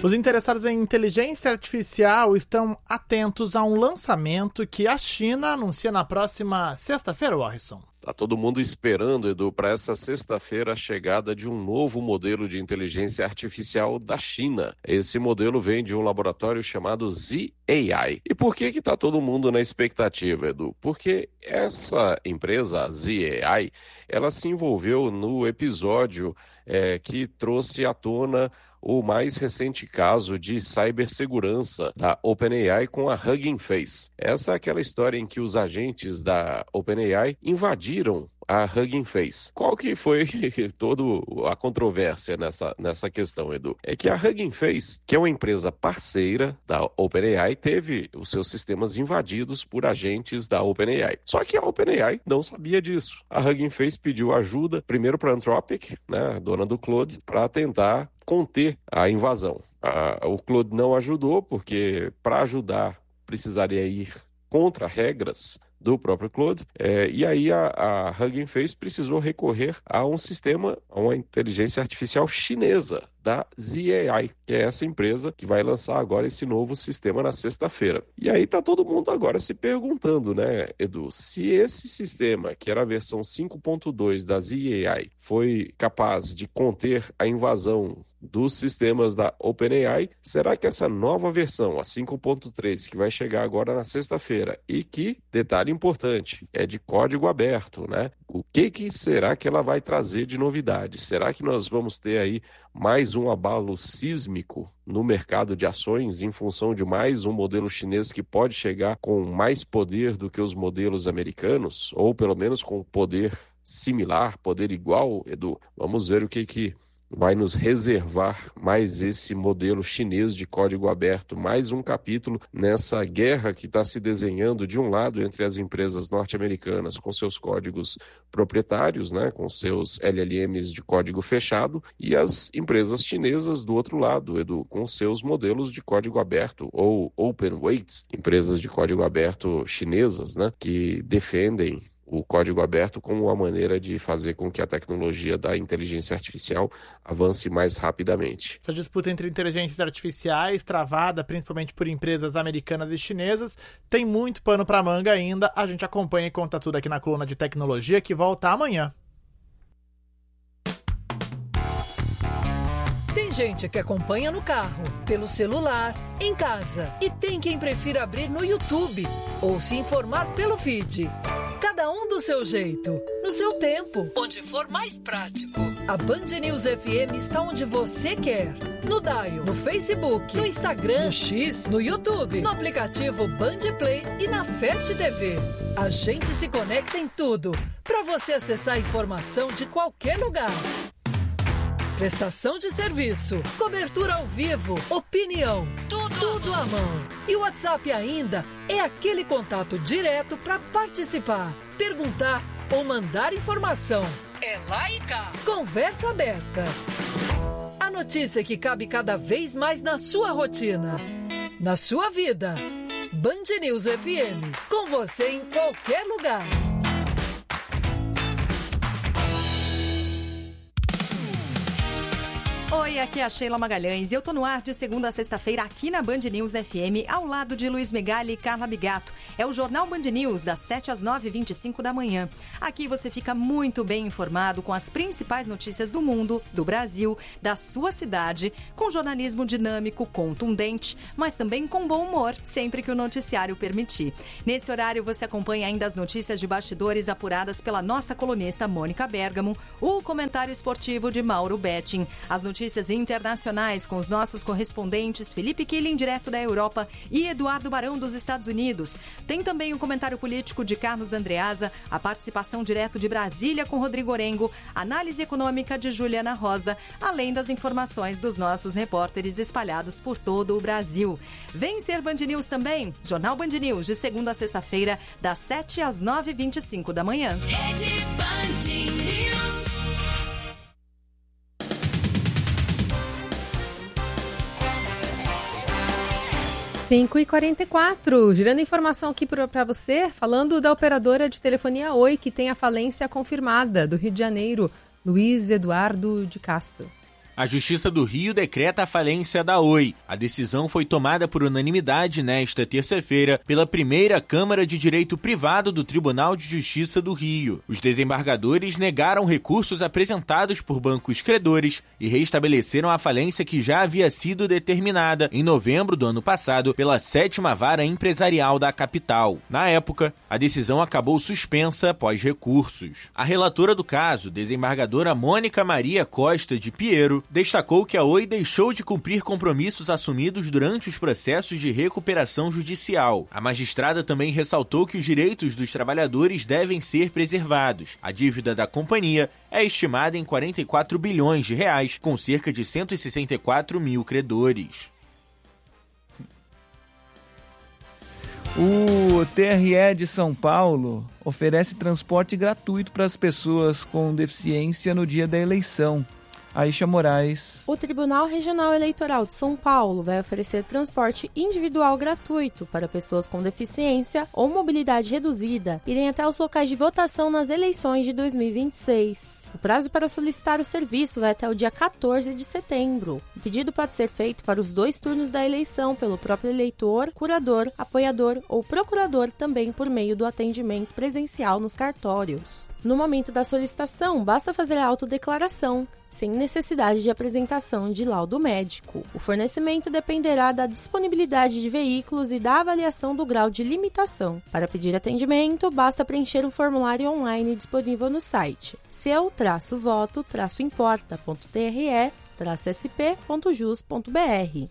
Os interessados em inteligência artificial estão atentos a um lançamento que a China anuncia na próxima sexta-feira, Warrison. Tá todo mundo esperando, Edu, para essa sexta-feira a chegada de um novo modelo de inteligência artificial da China. Esse modelo vem de um laboratório chamado Z-AI. E por que tá todo mundo na expectativa, Edu? Porque essa empresa, a Z-AI, ela se envolveu no episódio que trouxe à tona o mais recente caso de cibersegurança da OpenAI com a Hugging Face. Essa é aquela história em que os agentes da OpenAI invadiram a Hugging Face. Qual que foi toda a controvérsia nessa questão, Edu? É que a Hugging Face, que é uma empresa parceira da OpenAI, teve os seus sistemas invadidos por agentes da OpenAI. Só que a OpenAI não sabia disso. A Hugging Face pediu ajuda, primeiro para a Anthropic, né, dona do Claude, para tentar conter a invasão. O Claude não ajudou, porque para ajudar precisaria ir contra regras do próprio Claude, e aí a Hugging Face precisou recorrer a um sistema, a uma inteligência artificial chinesa, da Z-AI, que é essa empresa que vai lançar agora esse novo sistema na sexta-feira. E aí tá todo mundo agora se perguntando, né, Edu, se esse sistema, que era a versão 5.2 da Z-AI, foi capaz de conter a invasão dos sistemas da OpenAI, será que essa nova versão, a 5.3, que vai chegar agora na sexta-feira, e que, detalhe importante, é de código aberto, né? O que será que ela vai trazer de novidade? Será que nós vamos ter aí mais um abalo sísmico no mercado de ações em função de mais um modelo chinês que pode chegar com mais poder do que os modelos americanos? Ou pelo menos com poder similar, poder igual, Edu? Vamos ver o que vai nos reservar mais esse modelo chinês de código aberto, mais um capítulo nessa guerra que está se desenhando de um lado entre as empresas norte-americanas com seus códigos proprietários, né, com seus LLMs de código fechado, e as empresas chinesas do outro lado, Edu, com seus modelos de código aberto ou open weights, empresas de código aberto chinesas, né, que defendem o código aberto como uma maneira de fazer com que a tecnologia da inteligência artificial avance mais rapidamente. Essa disputa entre inteligências artificiais, travada principalmente por empresas americanas e chinesas, tem muito pano para manga ainda. A gente acompanha e conta tudo aqui na coluna de tecnologia, que volta amanhã. Tem gente que acompanha no carro, pelo celular, em casa, e tem quem prefira abrir no YouTube ou se informar pelo feed. Cada um do seu jeito, no seu tempo, onde for mais prático. A Band News FM está onde você quer. No Dial, no Facebook, no Instagram, no X, no YouTube, no aplicativo Band Play e na Fast TV. A gente se conecta em tudo, para você acessar a informação de qualquer lugar. Prestação de serviço, cobertura ao vivo, opinião, tudo à mão. E o WhatsApp ainda é aquele contato direto para participar, perguntar ou mandar informação. É lá e cá. Conversa aberta. A notícia que cabe cada vez mais na sua rotina, na sua vida. Band News FM, com você em qualquer lugar. Oi, aqui é a Sheila Magalhães e eu tô no ar de segunda a sexta-feira aqui na Band News FM, ao lado de Luiz Megali e Carla Bigato. É o Jornal Band News, das 7 às 9h25 da manhã. Aqui você fica muito bem informado com as principais notícias do mundo, do Brasil, da sua cidade, com jornalismo dinâmico, contundente, mas também com bom humor, sempre que o noticiário permitir. Nesse horário você acompanha ainda as notícias de bastidores apuradas pela nossa colunista Mônica Bergamo, o comentário esportivo de Mauro Betting, as notícias internacionais com os nossos correspondentes Felipe Killing, direto da Europa, e Eduardo Barão, dos Estados Unidos. Tem também o comentário político de Carlos Andreasa, a participação direto de Brasília com Rodrigo Orengo, análise econômica de Juliana Rosa, além das informações dos nossos repórteres espalhados por todo o Brasil. Vem ser Band News também, Jornal Band News, de segunda a sexta-feira, das 7 às 9h25 da manhã. Rede Band News. Cinco e 44, girando informação aqui para você, falando da operadora de telefonia Oi, que tem a falência confirmada, do Rio de Janeiro, Luiz Eduardo de Castro. A Justiça do Rio decreta a falência da Oi. A decisão foi tomada por unanimidade nesta terça-feira pela primeira Câmara de Direito Privado do Tribunal de Justiça do Rio. Os desembargadores negaram recursos apresentados por bancos credores e restabeleceram a falência que já havia sido determinada em novembro do ano passado pela 7ª Vara Empresarial da capital. Na época, a decisão acabou suspensa após recursos. A relatora do caso, desembargadora Mônica Maria Costa de Piero, destacou que a Oi deixou de cumprir compromissos assumidos durante os processos de recuperação judicial. A magistrada também ressaltou que os direitos dos trabalhadores devem ser preservados. A dívida da companhia é estimada em 44 bilhões de reais, com cerca de 164 mil credores. O TRE de São Paulo oferece transporte gratuito para as pessoas com deficiência no dia da eleição. Aisha Moraes. O Tribunal Regional Eleitoral de São Paulo vai oferecer transporte individual gratuito para pessoas com deficiência ou mobilidade reduzida irem até os locais de votação nas eleições de 2026. O prazo para solicitar o serviço vai até o dia 14 de setembro. O pedido pode ser feito para os 2 turnos da eleição pelo próprio eleitor, curador, apoiador ou procurador, também por meio do atendimento presencial nos cartórios. No momento da solicitação, basta fazer a autodeclaração, sem necessidade de apresentação de laudo médico. O fornecimento dependerá da disponibilidade de veículos e da avaliação do grau de limitação. Para pedir atendimento, basta preencher um formulário online disponível no site seu-voto-importa.tre-sp.jus.br.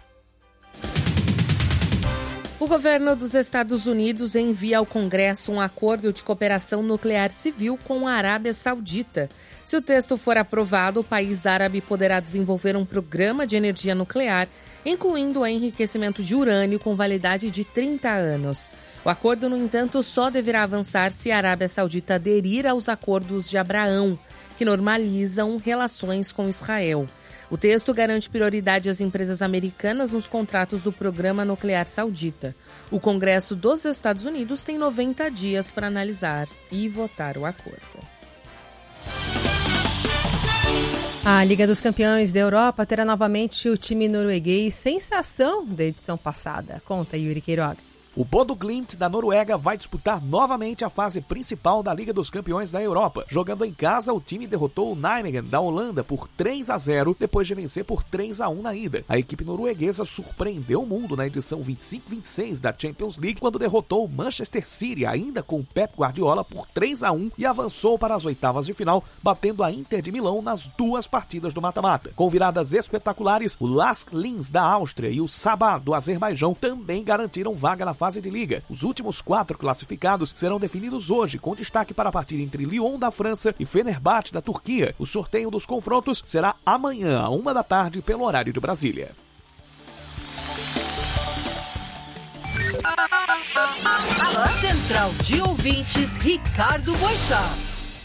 O governo dos Estados Unidos envia ao Congresso um acordo de cooperação nuclear civil com a Arábia Saudita. Se o texto for aprovado, o país árabe poderá desenvolver um programa de energia nuclear, incluindo o enriquecimento de urânio com validade de 30 anos. O acordo, no entanto, só deverá avançar se a Arábia Saudita aderir aos acordos de Abraão, que normalizam relações com Israel. O texto garante prioridade às empresas americanas nos contratos do programa nuclear saudita. O Congresso dos Estados Unidos tem 90 dias para analisar e votar o acordo. A Liga dos Campeões da Europa terá novamente o time norueguês sensação da edição passada. Conta, Yuri Queiroga. O Bodo Glimt da Noruega vai disputar novamente a fase principal da Liga dos Campeões da Europa. Jogando em casa, o time derrotou o Nijmegen da Holanda por 3-0, depois de vencer por 3-1 na ida. A equipe norueguesa surpreendeu o mundo na edição 25-26 da Champions League, quando derrotou o Manchester City, ainda com Pep Guardiola, por 3-1 e avançou para as oitavas de final, batendo a Inter de Milão nas 2 partidas do mata-mata. Com viradas espetaculares, o Lask Linz da Áustria e o Sabah do Azerbaijão também garantiram vaga na fase de liga. Os últimos 4 classificados serão definidos hoje, com destaque para a partida entre Lyon da França e Fenerbahçe da Turquia. O sorteio dos confrontos será amanhã, à 1 da tarde, pelo horário de Brasília. Central de Ouvintes, Ricardo Boechat.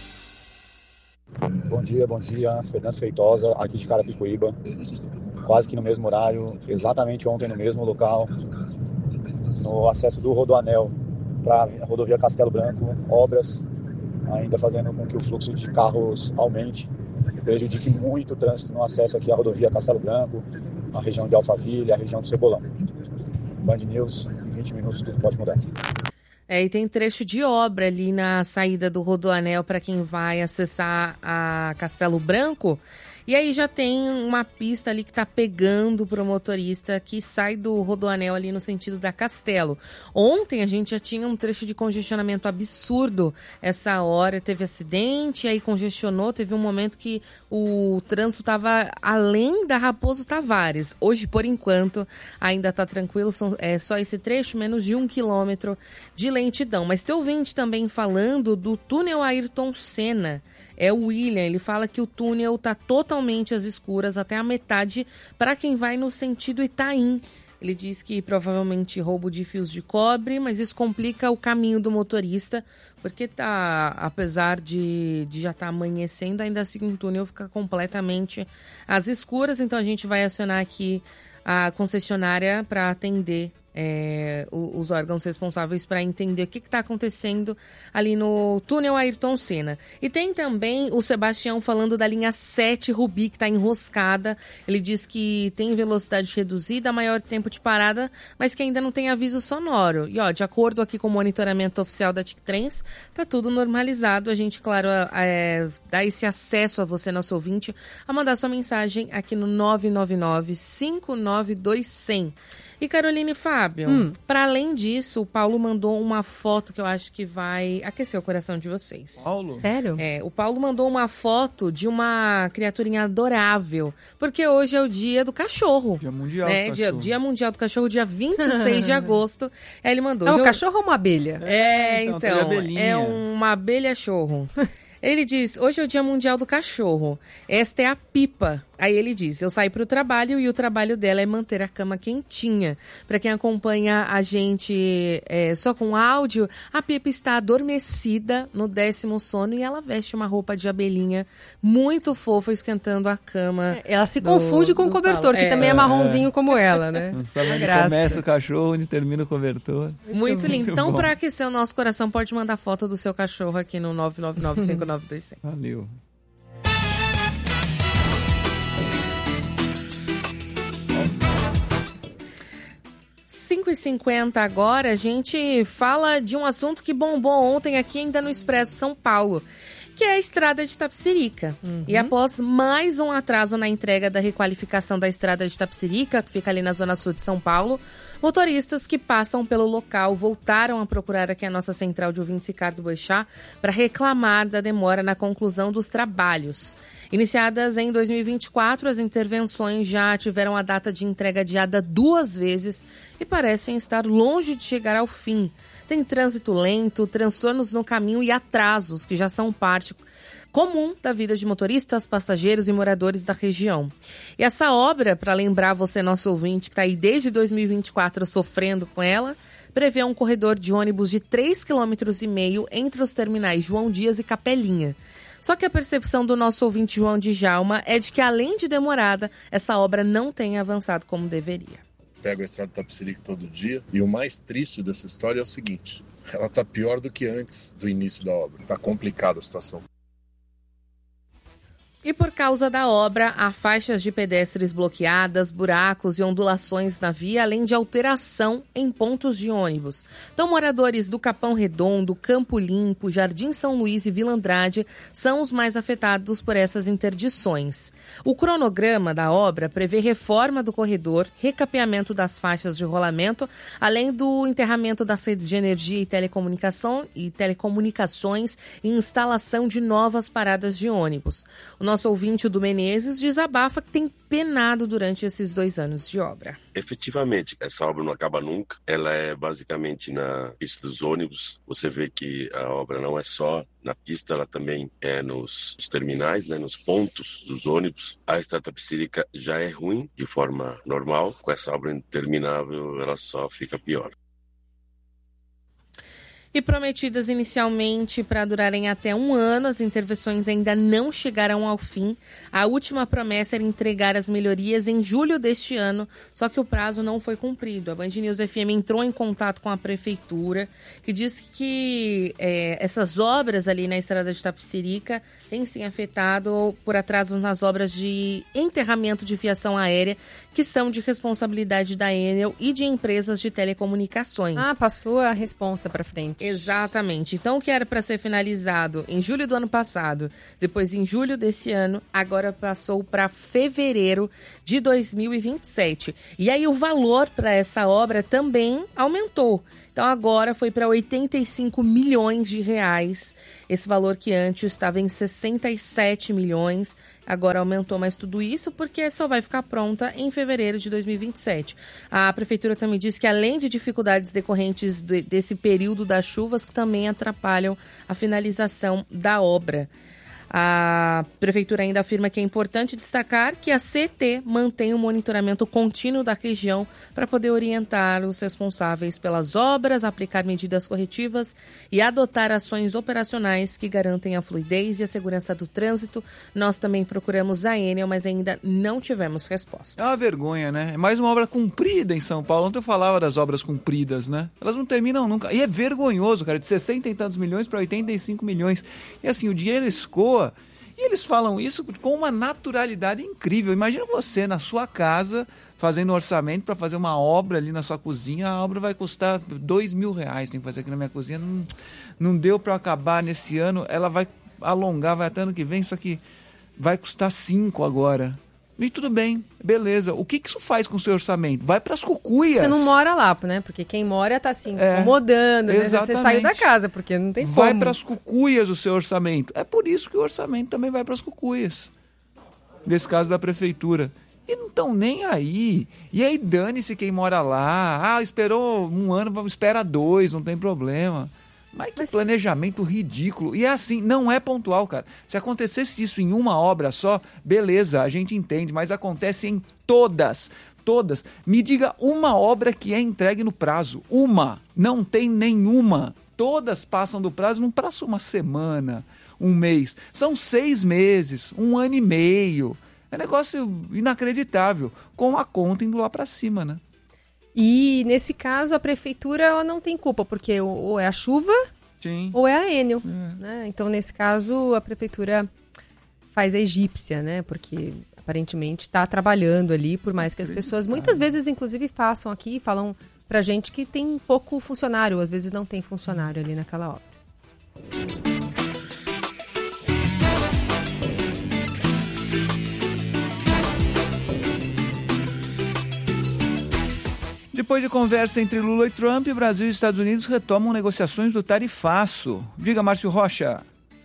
Bom dia. Fernando Feitosa, aqui de Carapicuíba. Quase que no mesmo horário, exatamente ontem no mesmo local, no acesso do Rodoanel para a rodovia Castelo Branco, obras ainda fazendo com que o fluxo de carros aumente, prejudique muito o trânsito no acesso aqui à rodovia Castelo Branco, a região de Alphaville, a região do Cebolão. Band News, em 20 minutos tudo pode mudar. E tem trecho de obra ali na saída do Rodoanel para quem vai acessar a Castelo Branco. E aí já tem uma pista ali que tá pegando pro motorista que sai do Rodoanel ali no sentido da Castelo. Ontem a gente já tinha um trecho de congestionamento absurdo. Essa hora teve acidente, aí congestionou, teve um momento que o trânsito tava além da Raposo Tavares. Hoje, por enquanto, ainda tá tranquilo, é só esse trecho, menos de 1 quilômetro de lentidão. Mas tem ouvinte também falando do túnel Ayrton Senna. É o William, ele fala que o túnel está totalmente às escuras até a metade para quem vai no sentido Itaim. Ele diz que provavelmente roubo de fios de cobre, mas isso complica o caminho do motorista, porque apesar de já estar amanhecendo, ainda assim o túnel fica completamente às escuras. Então a gente vai acionar aqui a concessionária para atender os órgãos responsáveis para entender o que está acontecendo ali no túnel Ayrton Senna. E tem também o Sebastião falando da linha 7 Rubi, que está enroscada. Ele diz que tem velocidade reduzida, maior tempo de parada, mas que ainda não tem aviso sonoro. E, de acordo aqui com o monitoramento oficial da TIC-Trens, está tudo normalizado. A gente, claro, dá esse acesso a você, nosso ouvinte, a mandar sua mensagem aqui no 999-592-100. E Caroline e Fábio, para além disso, o Paulo mandou uma foto que eu acho que vai aquecer o coração de vocês. Paulo? Sério? O Paulo mandou uma foto de uma criaturinha adorável, porque hoje é o dia do cachorro. Dia Mundial do Cachorro. Dia Mundial do Cachorro, dia 26 de agosto. Ele mandou. É um cachorro ou uma abelha? Então, é uma abelha-chorro. Ele diz, hoje é o Dia Mundial do Cachorro. Esta é a Pipa. Aí ele diz, eu saio para o trabalho e o trabalho dela é manter a cama quentinha. Para quem acompanha a gente só com áudio, a Pipa está adormecida no 10º sono e ela veste uma roupa de abelhinha muito fofa, esquentando a cama. Ela se confunde com o cobertor, que também é marronzinho como ela, né? Não sabe onde começa o cachorro, onde termina o cobertor. Muito lindo. Então, para aquecer o nosso coração, pode mandar foto do seu cachorro aqui no 999-5925. Valeu. 5h50 agora, a gente fala de um assunto que bombou ontem aqui ainda no Expresso São Paulo, que é a estrada de Itapecerica. E após mais um atraso na entrega da requalificação da estrada de Itapecerica, que fica ali na zona sul de São Paulo, motoristas que passam pelo local voltaram a procurar aqui a nossa central de ouvintes Ricardo Boechat para reclamar da demora na conclusão dos trabalhos. Iniciadas em 2024, as intervenções já tiveram a data de entrega adiada 2 vezes e parecem estar longe de chegar ao fim. Tem trânsito lento, transtornos no caminho e atrasos que já são parte comum da vida de motoristas, passageiros e moradores da região. E essa obra, para lembrar você, nosso ouvinte, que está aí desde 2024 sofrendo com ela, prevê um corredor de ônibus de 3,5 km entre os terminais João Dias e Capelinha. Só que a percepção do nosso ouvinte João Djalma é de que, além de demorada, essa obra não tem avançado como deveria. Pego a estrada de Itapecerica todo dia e o mais triste dessa história é o seguinte: ela está pior do que antes do início da obra. Está complicada a situação. E por causa da obra, há faixas de pedestres bloqueadas, buracos e ondulações na via, além de alteração em pontos de ônibus. Então, moradores do Capão Redondo, Campo Limpo, Jardim São Luís e Vila Andrade são os mais afetados por essas interdições. O cronograma da obra prevê reforma do corredor, recapeamento das faixas de rolamento, além do enterramento das redes de energia e telecomunicações e instalação de novas paradas de ônibus. O nosso ouvinte, o do Menezes, desabafa que tem penado durante esses 2 anos de obra. Efetivamente, essa obra não acaba nunca. Ela é basicamente na pista dos ônibus. Você vê que a obra não é só na pista, ela também é nos terminais, né, nos pontos dos ônibus. A estrada Itapecerica já é ruim de forma normal. Com essa obra interminável, ela só fica pior. E prometidas inicialmente para durarem até 1 ano, as intervenções ainda não chegaram ao fim. A última promessa era entregar as melhorias em julho deste ano, só que o prazo não foi cumprido. A Band News FM entrou em contato com a prefeitura, que disse que essas obras ali na estrada de Itapecerica têm sim afetado por atrasos nas obras de enterramento de fiação aérea, que são de responsabilidade da Enel e de empresas de telecomunicações. Ah, passou a responsa para frente. Exatamente. Então, o que era para ser finalizado em julho do ano passado, depois em julho desse ano, agora passou para fevereiro de 2027. E aí o valor para essa obra também aumentou. Então, agora foi para 85 milhões de reais. Esse valor que antes estava em 67 milhões, agora aumentou mais tudo isso porque só vai ficar pronta em fevereiro de 2027. A prefeitura também disse que, além de dificuldades decorrentes desse período das chuvas, que também atrapalham a finalização da obra. A prefeitura ainda afirma que é importante destacar que a CT mantém um monitoramento contínuo da região para poder orientar os responsáveis pelas obras, aplicar medidas corretivas e adotar ações operacionais que garantem a fluidez e a segurança do trânsito. Nós também procuramos a Enel, mas ainda não tivemos resposta. É uma vergonha, né? É mais uma obra comprida em São Paulo. Ontem eu falava das obras compridas, né? Elas não terminam nunca. E é vergonhoso, cara, de 60 e tantos milhões para 85 milhões. E assim, o dinheiro escoa. E eles falam isso com uma naturalidade incrível. Imagina você na sua casa fazendo um orçamento para fazer uma obra ali na sua cozinha. A obra vai custar R$2.000. Tem que fazer aqui na minha cozinha. Não deu para acabar nesse ano. Ela vai alongar, vai até ano que vem, só que vai custar 5 agora. E tudo bem, beleza. O que isso faz com o seu orçamento? Vai para as cucuias. Você não mora lá, né? Porque quem mora tá assim, incomodando, né? Você saiu da casa, porque não tem como. Vai para as cucuias o seu orçamento. É por isso que o orçamento também vai para as cucuias. Nesse caso da prefeitura. E não estão nem aí. E aí dane-se quem mora lá. Esperou 1 ano, espera 2, não tem problema. Mas que planejamento ridículo. E é assim, não é pontual, cara. Se acontecesse isso em uma obra só, beleza, a gente entende, mas acontece em todas. Me diga uma obra que é entregue no prazo. Uma. Não tem nenhuma. Todas passam do prazo, não passa uma semana, 1 mês. São 6 meses, 1 ano e meio. É um negócio inacreditável. Com a conta indo lá pra cima, né? E, nesse caso, a prefeitura ela não tem culpa, porque ou é a chuva, sim, ou é a Enel. Né? Então, nesse caso, a prefeitura faz a egípcia, né? Porque, aparentemente, está trabalhando ali, por mais que as pessoas, muitas vezes, inclusive, falam pra gente que tem pouco funcionário, às vezes não tem funcionário ali naquela obra. Depois de conversa entre Lula e Trump, Brasil e Estados Unidos retomam negociações do tarifaço. Diga, Márcio Rocha.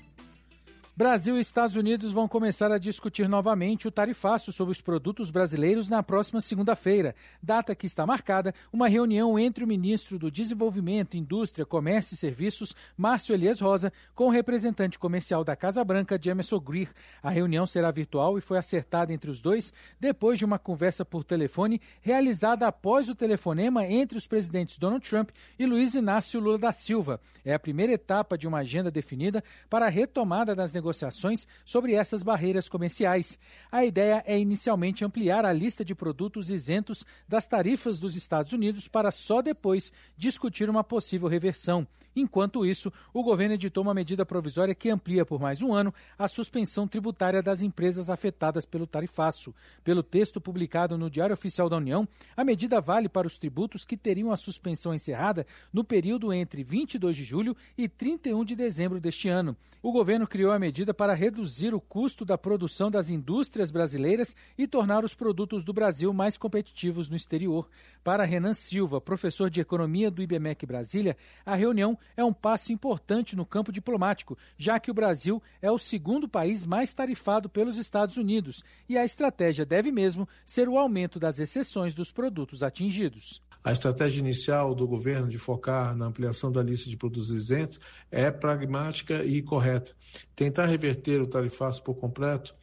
Brasil e Estados Unidos vão começar a discutir novamente o tarifaço sobre os produtos brasileiros na próxima segunda-feira, data que está marcada uma reunião entre o ministro do Desenvolvimento, Indústria, Comércio e Serviços, Márcio Elias Rosa, com o representante comercial da Casa Branca, Jameson Greer. A reunião será virtual e foi acertada entre os dois depois de uma conversa por telefone realizada após o telefonema entre os presidentes Donald Trump e Luiz Inácio Lula da Silva. É a primeira etapa de uma agenda definida para a retomada das negociações sobre essas barreiras comerciais. A ideia é inicialmente ampliar a lista de produtos isentos das tarifas dos Estados Unidos para só depois discutir uma possível reversão. Enquanto isso, o governo editou uma medida provisória que amplia por mais 1 ano a suspensão tributária das empresas afetadas pelo tarifaço. Pelo texto publicado no Diário Oficial da União, a medida vale para os tributos que teriam a suspensão encerrada no período entre 22 de julho e 31 de dezembro deste ano. O governo criou a medida para reduzir o custo da produção das indústrias brasileiras e tornar os produtos do Brasil mais competitivos no exterior. Para Renan Silva, professor de Economia do IBMEC Brasília, a reunião é um passo importante no campo diplomático, já que o Brasil é o segundo país mais tarifado pelos Estados Unidos e a estratégia deve mesmo ser o aumento das exceções dos produtos atingidos. A estratégia inicial do governo de focar na ampliação da lista de produtos isentos é pragmática e correta. Tentar reverter o tarifaço por completo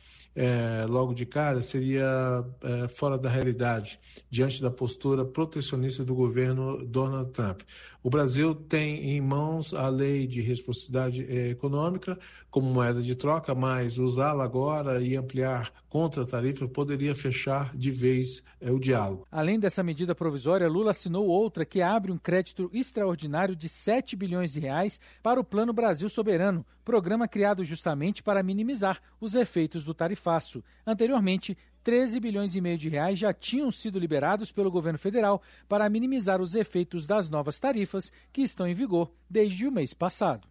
logo de cara seria fora da realidade, diante da postura protecionista do governo Donald Trump. O Brasil tem em mãos a lei de reciprocidade econômica como moeda de troca, mas usá-la agora e ampliar contra a tarifa poderia fechar de vez o diálogo. Além dessa medida provisória, Lula assinou outra que abre um crédito extraordinário de 7 bilhões de reais para o Plano Brasil Soberano, programa criado justamente para minimizar os efeitos do tarifaço. Anteriormente, 13 bilhões e meio de reais já tinham sido liberados pelo governo federal para minimizar os efeitos das novas tarifas que estão em vigor desde o mês passado.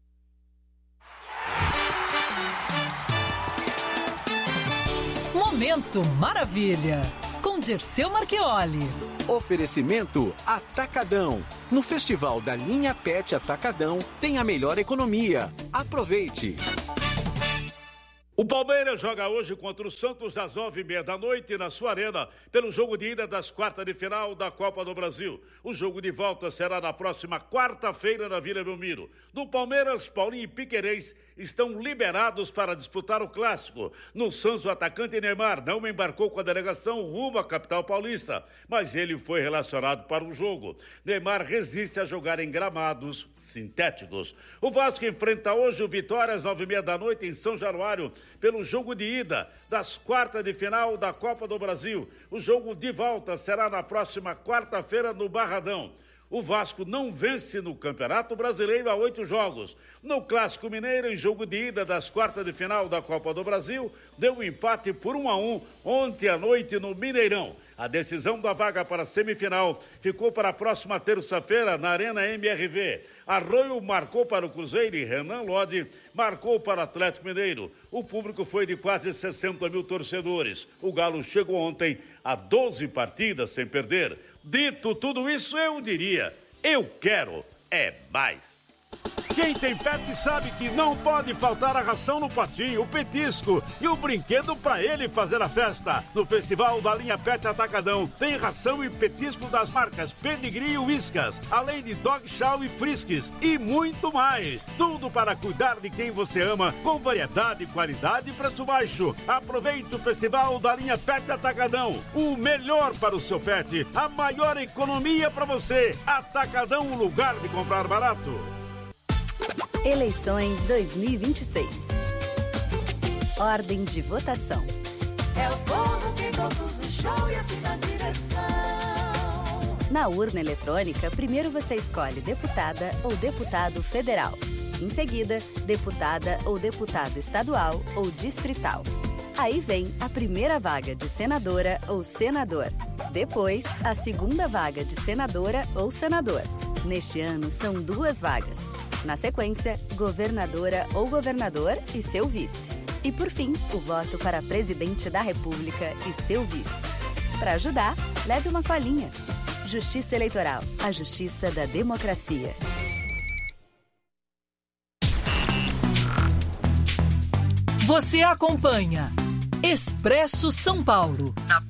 Momento Maravilha, com Dirceu Marchioli. Oferecimento Atacadão. No Festival da Linha Pet Atacadão tem a melhor economia. Aproveite! O Palmeiras joga hoje contra o Santos às 9h30 na sua arena, pelo jogo de ida das quartas de final da Copa do Brasil. O jogo de volta será na próxima quarta-feira na Vila Belmiro. Do Palmeiras, Paulinho Piquerez estão liberados para disputar o Clássico. No Santos, o atacante Neymar não embarcou com a delegação rumo à capital paulista, mas ele foi relacionado para o jogo. Neymar resiste a jogar em gramados sintéticos. O Vasco enfrenta hoje o Vitória às 9h30 em São Januário pelo jogo de ida das quartas de final da Copa do Brasil. O jogo de volta será na próxima quarta-feira no Barradão. O Vasco não vence no Campeonato Brasileiro há 8 jogos. No Clássico Mineiro, em jogo de ida das quartas de final da Copa do Brasil, deu um empate por 1-1 ontem à noite no Mineirão. A decisão da vaga para a semifinal ficou para a próxima terça-feira na Arena MRV. Arroio marcou para o Cruzeiro e Renan Lodi marcou para o Atlético Mineiro. O público foi de quase 60 mil torcedores. O Galo chegou ontem a 12 partidas sem perder. Dito tudo isso, eu diria, eu quero é mais. Quem tem pet sabe que não pode faltar a ração no potinho, o petisco e o brinquedo para ele fazer a festa. No Festival da Linha Pet Atacadão tem ração e petisco das marcas Pedigree e Whiskas, além de Dog Chow e Friskies e muito mais. Tudo para cuidar de quem você ama, com variedade, qualidade e preço baixo. Aproveite o Festival da Linha Pet Atacadão. O melhor para o seu pet, a maior economia para você. Atacadão, um lugar de comprar barato. Eleições 2026. Ordem de votação. É o povo que produz o show e assim na direção. Na urna eletrônica, primeiro você escolhe deputada ou deputado federal. Em seguida, deputada ou deputado estadual ou distrital. Aí vem a primeira vaga de senadora ou senador. Depois, a segunda vaga de senadora ou senador. Neste ano, são 2 vagas. Na sequência, governadora ou governador e seu vice. E por fim, o voto para presidente da República e seu vice. Para ajudar, leve uma colinha. Justiça Eleitoral, a justiça da democracia. Você acompanha Expresso São Paulo, na